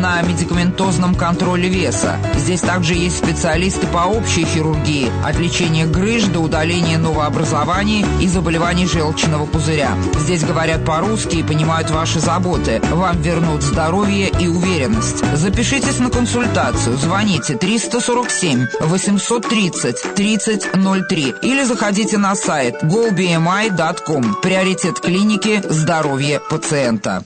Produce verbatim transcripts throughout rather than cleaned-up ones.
на медикаментозном контроле веса. Здесь также есть специалисты по общей хирургии, от лечения грыж до удаления новообразований и заболеваний желчного пузыря. Здесь говорят по-русски и понимают ваши заботы. Вам вернут здоровье и уверенность. Запишитесь на консультацию. Звоните триста сорок семь восемьсот тридцать тридцать ноль три или заходите на сайт го би эм ай точка ком. Приоритет клиники – здоровье пациента.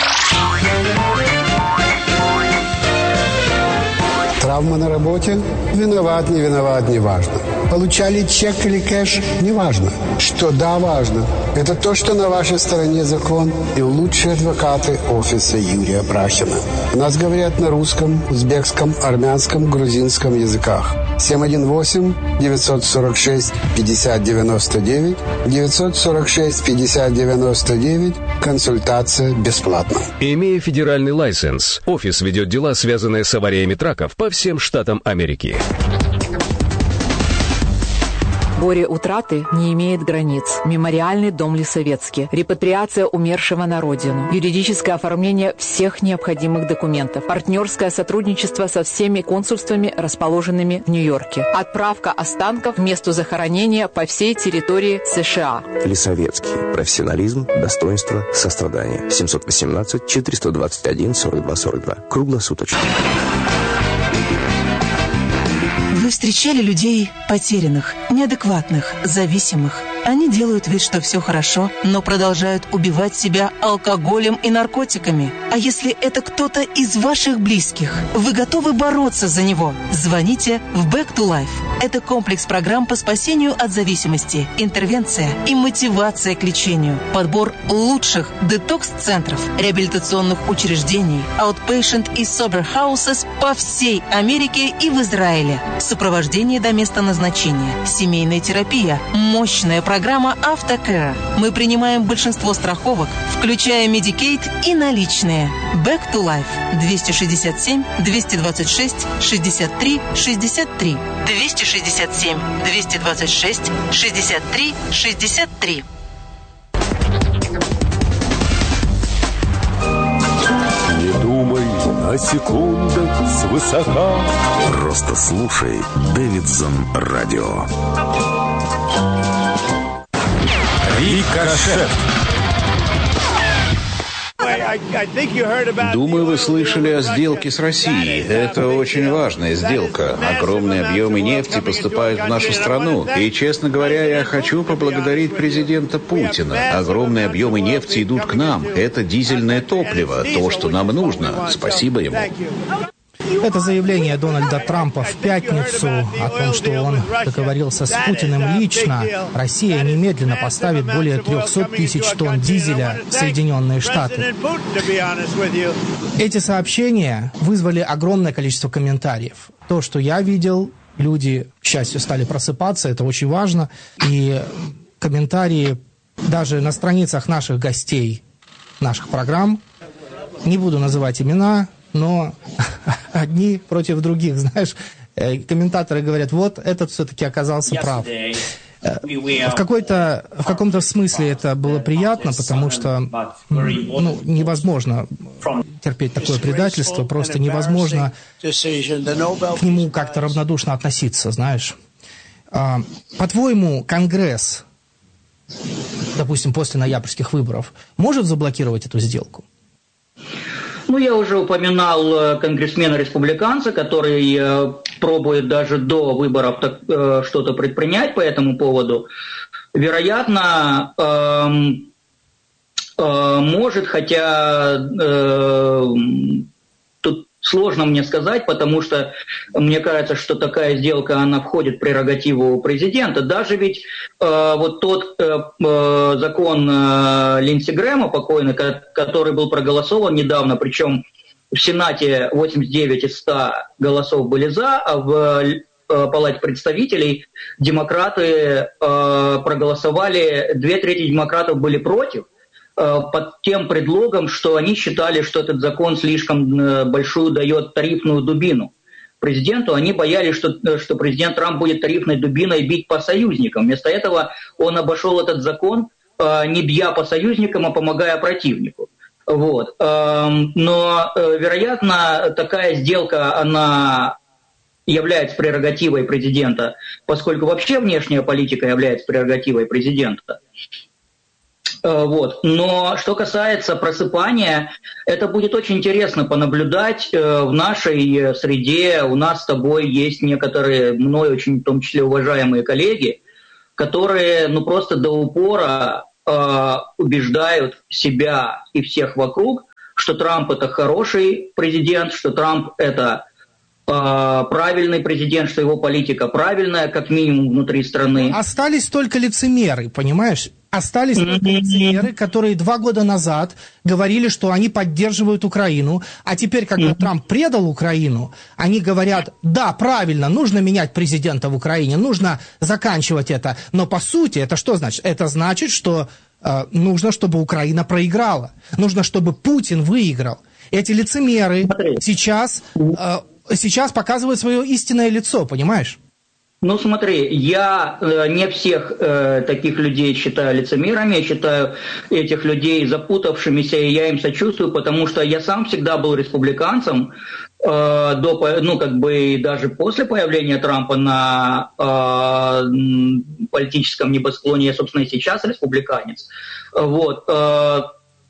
Травма на работе? Виноват, не виноват, не важно. Получали чек или кэш? Не важно. Что да, важно. Это то, что на вашей стороне закон и лучшие адвокаты офиса Юрия Брахина. У нас говорят на русском, узбекском, армянском, грузинском языках. семь один восемь девятьсот сорок шесть пятьдесят девяносто девять девятьсот сорок шесть пятьдесят девяносто девять. Консультация бесплатна. Имея федеральный лайсенс, офис ведет дела, связанные с авариями траков по всем штатам Америки. Горе утраты не имеет границ. Мемориальный дом Лисовецкий. Репатриация умершего на родину. Юридическое оформление всех необходимых документов. Партнерское сотрудничество со всеми консульствами, расположенными в Нью-Йорке. Отправка останков к месту захоронения по всей территории США. Лисовецкий. Профессионализм, достоинство, сострадание. семьсот восемнадцать четыреста двадцать один сорок два сорок два. Круглосуточно. Вы встречали людей потерянных, неадекватных, зависимых. Они делают вид, что все хорошо, но продолжают убивать себя алкоголем и наркотиками. А если это кто-то из ваших близких, вы готовы бороться за него? Звоните в Back to Life. Это комплекс программ по спасению от зависимости, интервенция и мотивация к лечению, подбор лучших детокс-центров, реабилитационных учреждений, outpatient и sober houses по всей Америке и в Израиле. Сопровождение до места назначения, семейная терапия, мощная программа Автокэра. Мы принимаем большинство страховок, включая Medicaid и наличные. Back to Life. двести шестьдесят семь двести двадцать шесть шестьдесят три шестьдесят три. двести шестьдесят семь двести двадцать шесть шестьдесят три шестьдесят три. Не думай на секундах свысока. Просто слушай Дэвидсон Радио. Рикошет. Думаю, вы слышали о сделке с Россией. Это очень важная сделка. Огромные объемы нефти поступают в нашу страну. И, честно говоря, я хочу поблагодарить президента Путина. Огромные объемы нефти идут к нам. Это дизельное топливо, то, что нам нужно. Спасибо ему. Это заявление Дональда Трампа в пятницу о том, что он договорился с Путиным лично. Россия немедленно поставит более триста тысяч тонн дизеля в Соединенные Штаты. Эти сообщения вызвали огромное количество комментариев. То, что я видел, люди, к счастью, стали просыпаться, это очень важно. И комментарии даже на страницах наших гостей, наших программ, не буду называть имена, но одни против других, знаешь, комментаторы говорят, вот этот все-таки оказался прав. В, какой-то, в каком-то смысле это было приятно, потому что ну, невозможно терпеть такое предательство, просто невозможно к нему как-то равнодушно относиться, знаешь. По-твоему, Конгресс, допустим, после ноябрьских выборов, может заблокировать эту сделку? Ну, я уже упоминал конгрессмена-республиканца, который э, пробует даже до выборов так, э, что-то предпринять по этому поводу. Вероятно, э, э, может, хотя э, тут сложно мне сказать, потому что мне кажется, что такая сделка, она входит в прерогативу президента. Даже ведь э, вот тот э, э, закон э, Линдси Грэма, покойный, который был проголосован недавно, причем в Сенате восемьдесят девять из ста голосов были за, а в э, Палате представителей демократы э, проголосовали, две трети демократов были против, под тем предлогом, что они считали, что этот закон слишком большую дает тарифную дубину президенту. Они боялись, что, что президент Трамп будет тарифной дубиной бить по союзникам. Вместо этого он обошел этот закон, не бья по союзникам, а помогая противнику. Вот. Но, вероятно, такая сделка, она является прерогативой президента, поскольку вообще внешняя политика является прерогативой президента. Вот. Но что касается просыпания, это будет очень интересно понаблюдать в нашей среде. У нас с тобой есть некоторые, мной очень в том числе уважаемые коллеги, которые ну, просто до упора э, убеждают себя и всех вокруг, что Трамп это хороший президент, что Трамп это э, правильный президент, что его политика правильная, как минимум внутри страны. Остались только лицемеры, понимаешь? Остались только лицемеры, которые два года назад говорили, что они поддерживают Украину, а теперь, когда Трамп предал Украину, они говорят, да, правильно, нужно менять президента в Украине, нужно заканчивать это. Но по сути, это что значит? Это значит, что э, нужно, чтобы Украина проиграла, нужно, чтобы Путин выиграл. Эти лицемеры сейчас, э, сейчас показывают свое истинное лицо, понимаешь? Ну смотри, я э, не всех э, таких людей считаю лицемерами, я считаю этих людей запутавшимися, и я им сочувствую, потому что я сам всегда был республиканцем, э, до, ну как бы даже после появления Трампа на э, политическом небосклоне, я, собственно, и сейчас республиканец. Вот. Э,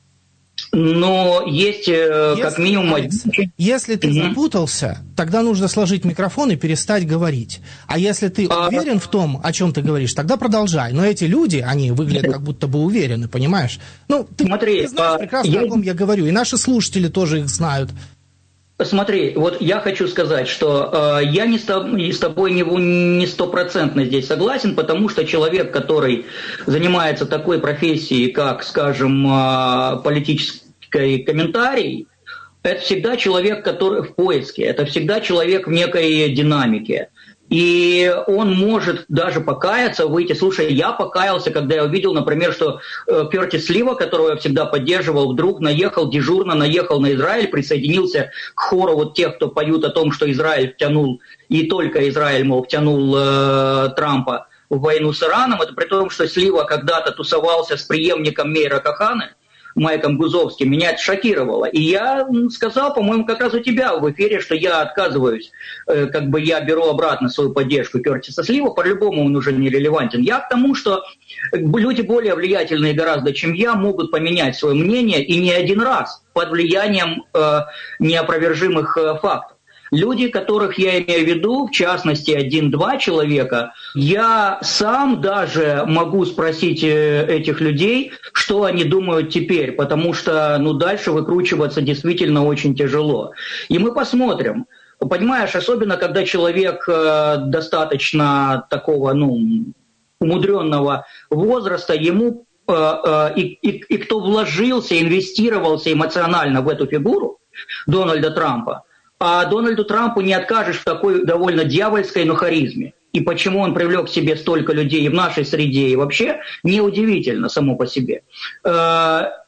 Но есть если, как минимум... Алекс, если ты mm-hmm. запутался, тогда нужно сложить микрофон и перестать говорить. А если ты а... уверен в том, о чем ты говоришь, тогда продолжай. Но эти люди, они выглядят как будто бы уверены, понимаешь? Ну, ты, Смотри, ты знаешь прекрасно, я... о ком я говорю. И наши слушатели тоже их знают. Смотри, вот я хочу сказать, что э, я не с, тобой, с тобой не стопроцентно здесь согласен, потому что человек, который занимается такой профессией, как, скажем, э, политический комментарий, это всегда человек, который в поиске, это всегда человек в некой динамике. И он может даже покаяться, выйти. Слушай, я покаялся, когда я увидел, например, что э, Кертис Лива, которого я всегда поддерживал, вдруг наехал дежурно, наехал на Израиль, присоединился к хору вот тех, кто поют о том, что Израиль втянул, и только Израиль, мол, втянул э, Трампа в войну с Ираном. Это при том, что Слива когда-то тусовался с преемником Мейра Каханы, Майком Гузовским, меня это шокировало. И я сказал, по-моему, как раз у тебя в эфире, что я отказываюсь, э, как бы я беру обратно свою поддержку Кертиса Слива, по-любому он уже не релевантен. Я к тому, что люди более влиятельные гораздо, чем я, могут поменять свое мнение, и не один раз, под влиянием э, неопровержимых э, фактов. Люди, которых я имею в виду, в частности, один-два человека, я сам даже могу спросить этих людей, что они думают теперь, потому что ну, дальше выкручиваться действительно очень тяжело. И мы посмотрим. Понимаешь, особенно когда человек э, достаточно такого, ну, умудренного возраста, ему э, э, и, и, и кто вложился, инвестировался эмоционально в эту фигуру Дональда Трампа, а Дональду Трампу не откажешь в такой довольно дьявольской, но харизме. И почему он привлек к себе столько людей и в нашей среде, и вообще, неудивительно само по себе. Когда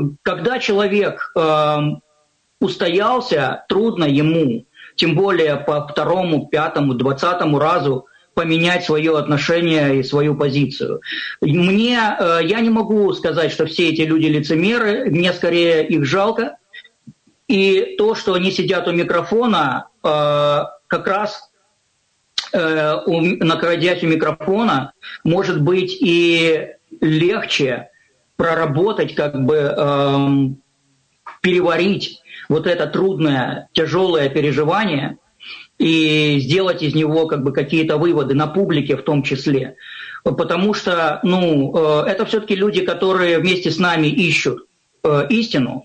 человек устоялся, трудно ему, тем более по второму, пятому, двадцатому разу, поменять свое отношение и свою позицию. Мне, я не могу сказать, что все эти люди лицемеры, мне скорее их жалко. И то, что они сидят у микрофона, э, как раз э, у, находясь у микрофона, может быть и легче проработать, как бы э, переварить вот это трудное, тяжелое переживание и сделать из него как бы какие-то выводы на публике в том числе. Потому что ну, э, это все-таки люди, которые вместе с нами ищут э, истину.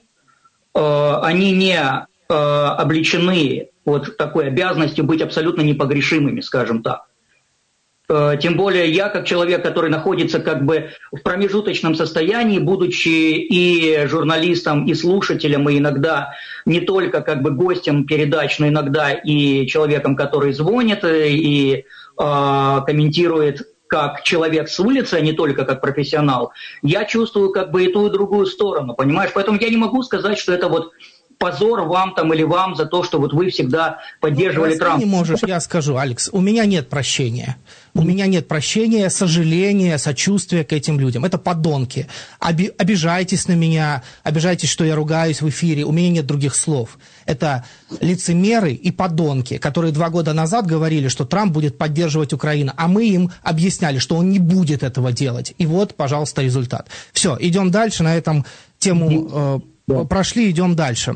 Они не э, облечены вот такой обязанностью быть абсолютно непогрешимыми, скажем так. Э, тем более я, как человек, который находится как бы в промежуточном состоянии, будучи и журналистом, и слушателем, и иногда не только как бы гостем передач, но иногда и человеком, который звонит и э, комментирует как человек с улицы, а не только как профессионал, я чувствую как бы и ту, и другую сторону, понимаешь? Поэтому я не могу сказать, что это вот позор вам там или вам за то, что вот вы всегда поддерживали ну, Трампа. Ты не можешь, я скажу, Алекс, у меня нет прощения. У меня нет прощения, сожаления, сочувствия к этим людям. Это подонки. Оби- обижайтесь на меня, обижайтесь, что я ругаюсь в эфире. У меня нет других слов. Это лицемеры и подонки, которые два года назад говорили, что Трамп будет поддерживать Украину, а мы им объясняли, что он не будет этого делать. И вот, пожалуйста, результат. Все, идем дальше. На этом тему э, прошли, идем дальше.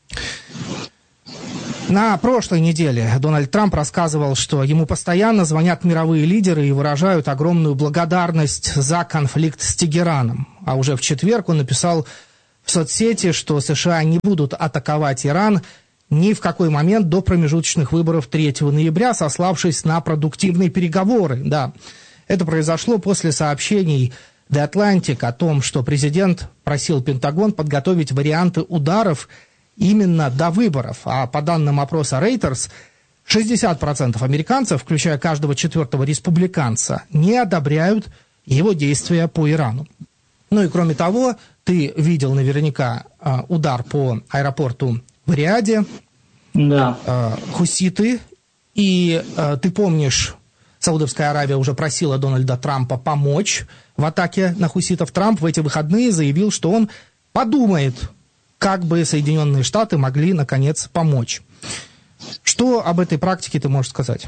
На прошлой неделе Дональд Трамп рассказывал, что ему постоянно звонят мировые лидеры и выражают огромную благодарность за конфликт с Тегераном. А уже в четверг он написал в соцсети, что США не будут атаковать Иран ни в какой момент до промежуточных выборов третьего ноября, сославшись на продуктивные переговоры. Да, это произошло после сообщений The Atlantic о том, что президент просил Пентагон подготовить варианты ударов именно до выборов. А по данным опроса Reuters, шестьдесят процентов американцев, включая каждого четвертого республиканца, не одобряют его действия по Ирану. Ну и кроме того, ты видел наверняка удар по аэропорту в Риаде. Да. Хуситы. И ты помнишь, Саудовская Аравия уже просила Дональда Трампа помочь в атаке на хуситов. Трамп в эти выходные заявил, что он подумает, как бы Соединенные Штаты могли, наконец, помочь. Что об этой практике ты можешь сказать?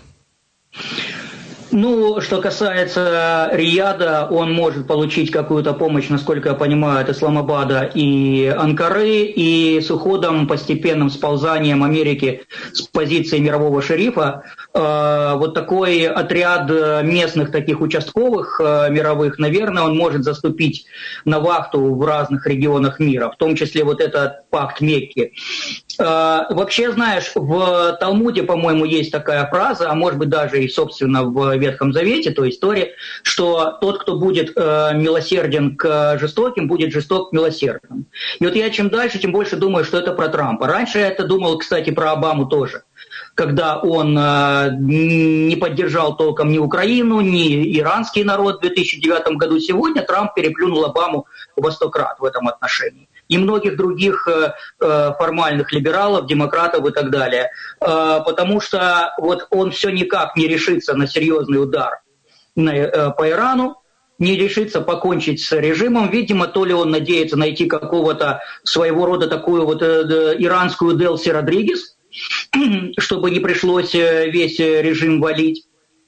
Ну, что касается Рияда, он может получить какую-то помощь, насколько я понимаю, от Исламабада и Анкары, и с уходом, постепенным сползанием Америки с позиции мирового шерифа, э, вот такой отряд местных таких участковых э, мировых, наверное, он может заступить на вахту в разных регионах мира, в том числе вот этот пакт Мекки. Э, вообще, знаешь, в Талмуде, по-моему, есть такая фраза, а может быть даже и, собственно, в Ветхом Завете, то есть Торе, что тот, кто будет э, милосерден к жестоким, будет жесток к милосердным. И вот я чем дальше, тем больше думаю, что это про Трампа. Раньше я это думал, кстати, про Обаму тоже, когда он э, не поддержал толком ни Украину, ни иранский народ в две тысячи девятом году. Сегодня Трамп переплюнул Обаму во сто крат в этом отношении. И многих других э, формальных либералов, демократов и так далее. Э, потому что вот он все никак не решится на серьезный удар на, э, по Ирану, не решится покончить с режимом. Видимо, то ли он надеется найти какого-то своего рода такую вот э, иранскую Делси Родригес, чтобы не пришлось весь режим валить,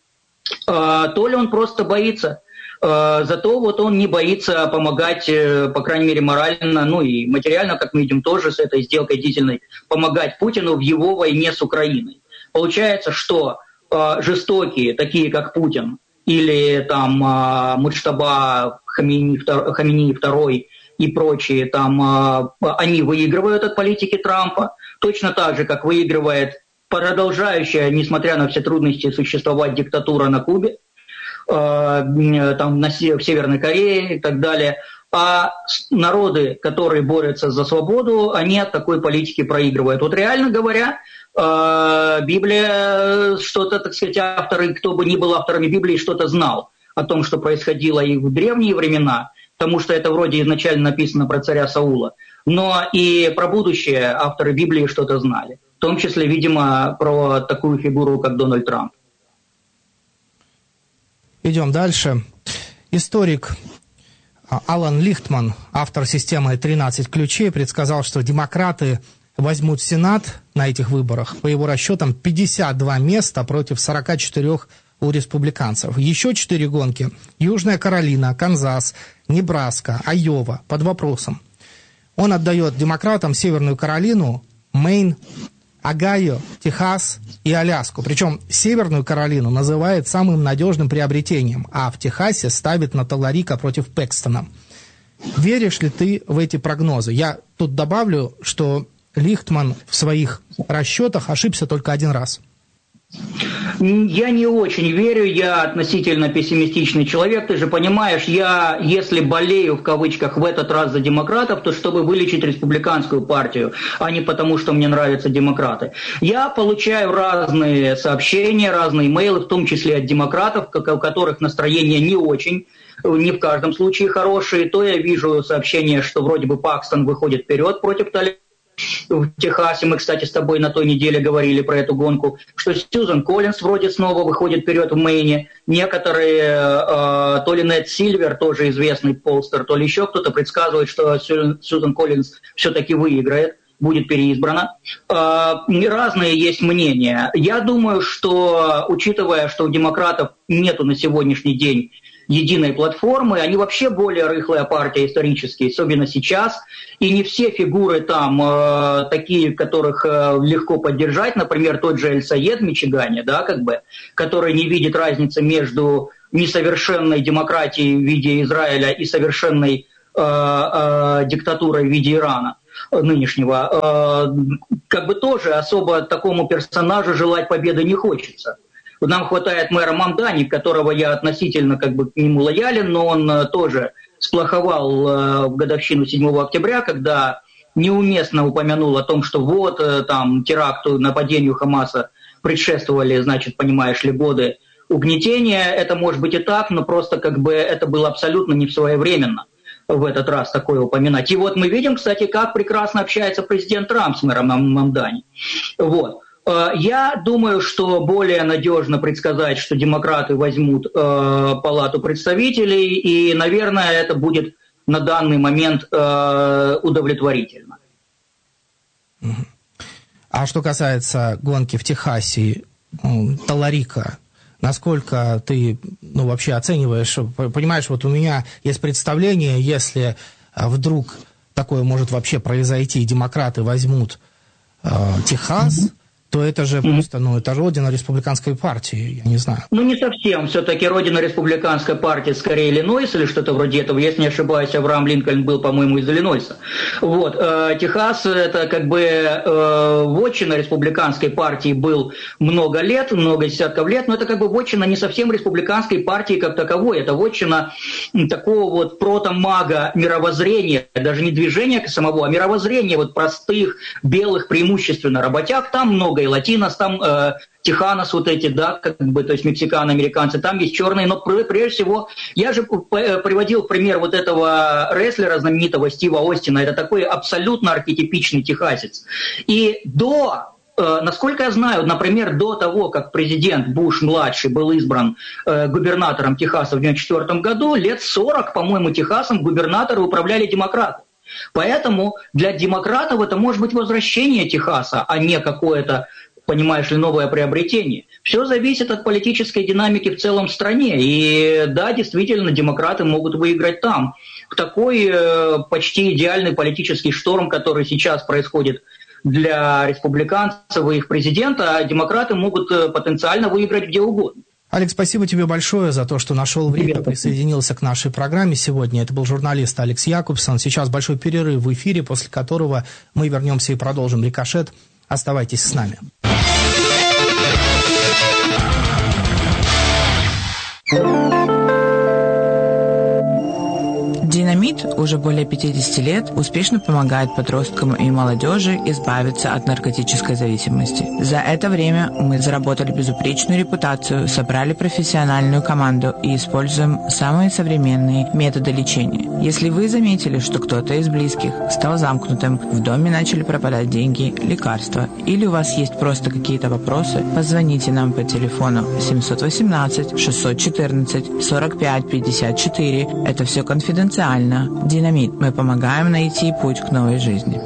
э, то ли он просто боится. Зато вот он не боится помогать, по крайней мере, морально, ну и материально, как мы видим, тоже с этой сделкой длительной, помогать Путину в его войне с Украиной. Получается, что э, жестокие, такие как Путин, или там э, Муджтаба Хамини второй и прочие, там э, они выигрывают от политики Трампа, точно так же, как выигрывает продолжающая, несмотря на все трудности, существовать диктатура на Кубе, там, на, в Северной Корее и так далее. А народы, которые борются за свободу, они от такой политики проигрывают. Вот реально говоря, Библия, что-то, так сказать, авторы, кто бы ни был авторами Библии, что-то знал о том, что происходило и в древние времена, потому что это вроде изначально написано про царя Саула, но и про будущее авторы Библии что-то знали. В том числе, видимо, про такую фигуру, как Дональд Трамп. Идем дальше. Историк Алан Лихтман, автор системы тринадцать ключей, предсказал, что демократы возьмут Сенат на этих выборах. По его расчетам, пятьдесят два места против сорок четыре у республиканцев. Еще четыре гонки. Южная Каролина, Канзас, Небраска, Айова под вопросом. Он отдает демократам Северную Каролину, Мэйн, Огайо, Техас и Аляску. Причем Северную Каролину называет самым надежным приобретением, а в Техасе ставит на Таларика против Пэкстона. Веришь ли ты в эти прогнозы? Я тут добавлю, что Лихтман в своих расчетах ошибся только один раз. Я не очень верю, я относительно пессимистичный человек, ты же понимаешь, я, если болею, в кавычках, в этот раз за демократов, то чтобы вылечить республиканскую партию, а не потому, что мне нравятся демократы. Я получаю разные сообщения, разные имейлы, в том числе от демократов, у которых настроение не очень, не в каждом случае хорошие. То я вижу сообщение, что вроде бы Пакстон выходит вперед против Талибана, в Техасе, мы, кстати, с тобой на той неделе говорили про эту гонку, что Сьюзан Коллинз вроде снова выходит вперед в Мэйне, некоторые, э, то ли Нед Сильвер, тоже известный полстер, то ли еще кто-то предсказывает, что Сьюзан Коллинз все-таки выиграет, будет переизбрана. Э, разные есть мнения. Я думаю, что, учитывая, что у демократов нету на сегодняшний день единой платформы, они вообще более рыхлая партия исторически, особенно сейчас, и не все фигуры там э, такие, которых э, легко поддержать, например, тот же Эль-Саед в Мичигане, да, как бы, который не видит разницы между несовершенной демократией в виде Израиля и совершенной э, э, диктатурой в виде Ирана нынешнего, э, как бы тоже особо такому персонажу желать победы не хочется. Нам хватает мэра Мамдани, которого я относительно как бы к нему лоялен, но он э, тоже сплоховал э, в годовщину седьмого октября, когда неуместно упомянул о том, что вот э, там теракту, нападению Хамаса предшествовали, значит, понимаешь ли, годы угнетения. Это может быть и так, но просто как бы это было абсолютно не своевременно в этот раз такое упоминать. И вот мы видим, кстати, как прекрасно общается президент Трамп с мэром Мамдани. Вот. Я думаю, что более надежно предсказать, что демократы возьмут э, Палату представителей, и, наверное, это будет на данный момент э, удовлетворительно. А что касается гонки в Техасе, Таларика, насколько ты ну, вообще оцениваешь, понимаешь, вот у меня есть представление, если вдруг такое может вообще произойти, и демократы возьмут э, Техас, mm-hmm. то это же просто, ну, это же родина республиканской партии, я не знаю. Ну, не совсем. Все-таки родина республиканской партии скорее Иллинойс или что-то вроде этого. Если не ошибаюсь, Авраам Линкольн был, по-моему, из Иллинойса. Вот. Техас – это как бы э, вотчина республиканской партии был много лет, много десятков лет, но это как бы вотчина не совсем республиканской партии как таковой. Это вотчина такого вот протомага мировоззрения, даже не движения самого, а мировоззрения вот простых, белых, преимущественно работяг. Там много и латинос, там э, теханос вот эти, да, как бы, то есть мексиканы, американцы, там есть черные, но прежде всего, я же приводил пример вот этого рестлера знаменитого Стива Остина, это такой абсолютно архетипичный техасец. И до, э, насколько я знаю, например, до того, как президент Буш-младший был избран э, губернатором Техаса в девяносто четвёртом году, лет сорок, по-моему, Техасом губернаторы управляли демократы. Поэтому для демократов это может быть возвращение Техаса, а не какое-то, понимаешь ли, новое приобретение. Все зависит от политической динамики в целом стране. И да, действительно, демократы могут выиграть там. Такой э, почти идеальный политический шторм, который сейчас происходит для республиканцев и их президента, а демократы могут э, потенциально выиграть где угодно. Алекс, спасибо тебе большое за то, что нашел время, Привет. присоединился к нашей программе сегодня. Это был журналист Алекс Якубсон. Сейчас большой перерыв в эфире, после которого мы вернемся и продолжим «Рикошет». Оставайтесь с нами. Динамит уже более пятьдесят лет успешно помогает подросткам и молодежи избавиться от наркотической зависимости. За это время мы заработали безупречную репутацию, собрали профессиональную команду и используем самые современные методы лечения. Если вы заметили, что кто-то из близких стал замкнутым, в доме начали пропадать деньги, лекарства, или у вас есть просто какие-то вопросы, позвоните нам по телефону семь один восемь шесть один четыре сорок пять пятьдесят четыре. Это все конфиденциально. Динамит. Мы помогаем найти путь к новой жизни.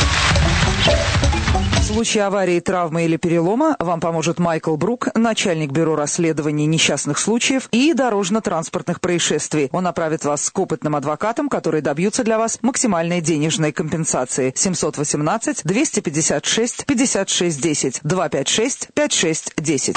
В случае аварии, травмы или перелома вам поможет Майкл Брук, начальник бюро расследований несчастных случаев и дорожно-транспортных происшествий. Он направит вас к опытным адвокатам, которые добьются для вас максимальной денежной компенсации. семь один восемь два пять шесть пятьдесят шесть десять два пять шесть пять шесть десять.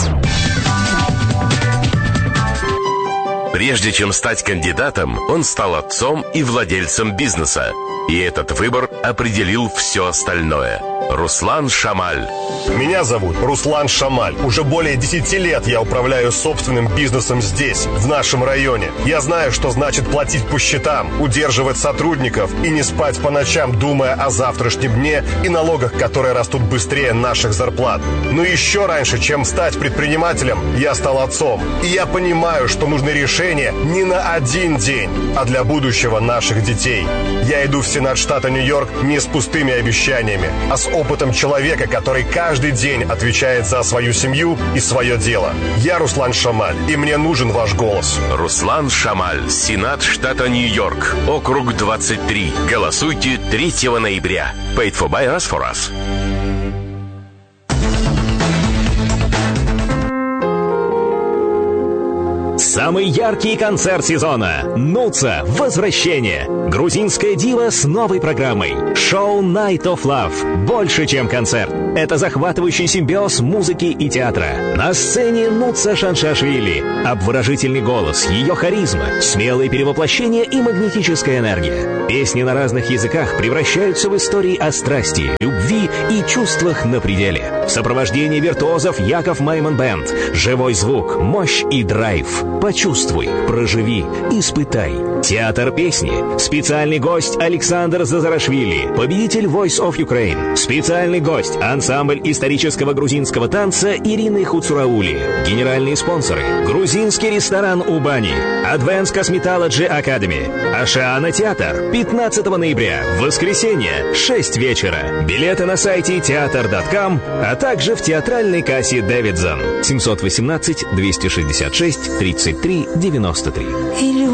Прежде чем стать кандидатом, он стал отцом и владельцем бизнеса. И этот выбор определил все остальное. Руслан Шамаль. Меня зовут Руслан Шамаль. Уже более десяти лет я управляю собственным бизнесом здесь, в нашем районе. Я знаю, что значит платить по счетам, удерживать сотрудников и не спать по ночам, думая о завтрашнем дне и налогах, которые растут быстрее наших зарплат. Но еще раньше, чем стать предпринимателем, я стал отцом. И я понимаю, что нужны решения не на один день, а для будущего наших детей. Я иду в Сенат штата Нью-Йорк не с пустыми обещаниями, а с опытом человека, который каждый день отвечает за свою семью и свое дело. Я Руслан Шамаль, и мне нужен ваш голос. Руслан Шамаль, Сенат штата Нью-Йорк, округ двадцать три. Голосуйте третьего ноября. Paid for by us for us. Самый яркий концерт сезона. Нуца. Возвращение. Грузинская дива с новой программой. Шоу Night of Love. Больше, чем концерт. Это захватывающий симбиоз музыки и театра. На сцене Нуца Шаншашвили. Обворожительный голос, ее харизма, смелые перевоплощения и магнетическая энергия. Песни на разных языках превращаются в истории о страсти, любви и чувствах на пределе. В сопровождении виртуозов Яков Майман Бэнд. Живой звук, мощь и драйв. Почувствуй, проживи, испытай. Театр песни. Специальный гость Александр Зазарашвили, победитель Voice of Ukraine. Специальный гость ансамбль исторического грузинского танца Ирины Хуцураули. Генеральные спонсоры: грузинский ресторан Убани, Advanced Cosmetology Academy, Ашиана Театр. пятнадцатого ноября, воскресенье, шесть вечера. Билеты на сайте театр точка ком, а также в театральной кассе Дэвидсон. семьсот восемнадцать двести шестьдесят шесть тридцать три девяносто три.